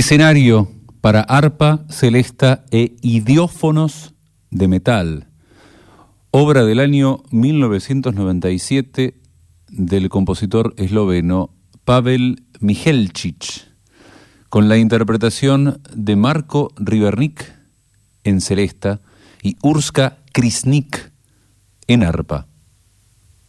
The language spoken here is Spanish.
Escenario para arpa, celesta e idiófonos de metal. Obra del año 1997 del compositor esloveno Pavel Mihelčić, con la interpretación de Marko Ribernik en celesta y Urška Krisník en arpa.